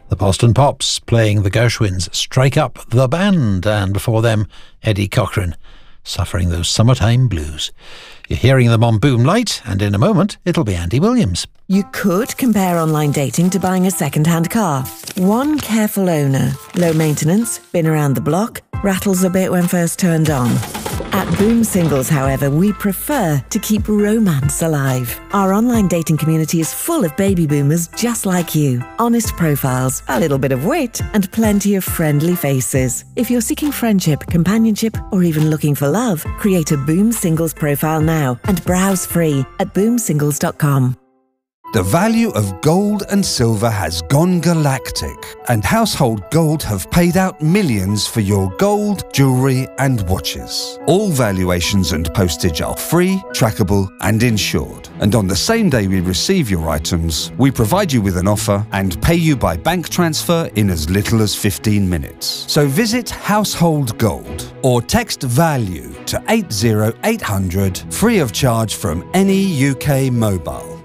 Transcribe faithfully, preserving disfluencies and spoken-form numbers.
The Boston Pops playing the Gershwins' Strike Up the Band, and before them, Eddie Cochran, Suffering Those Summertime Blues. You're hearing them on Boomlight, and in a moment, it'll be Andy Williams. You could compare online dating to buying a second-hand car. One careful owner, low maintenance, been around the block, rattles a bit when first turned on. At Boom Singles, however, we prefer to keep romance alive. Our online dating community is full of baby boomers just like you. Honest profiles, a little bit of wit, and plenty of friendly faces. If you're seeking friendship, companionship, or even looking for love, create a Boom Singles profile now and browse free at boom singles dot com. The value of gold and silver has gone galactic, and Household Gold have paid out millions for your gold, jewellery and watches. All valuations and postage are free, trackable and insured. And on the same day we receive your items, we provide you with an offer and pay you by bank transfer in as little as fifteen minutes. So visit Household Gold or text VALUE to eight zero eight hundred, free of charge from any U K mobile.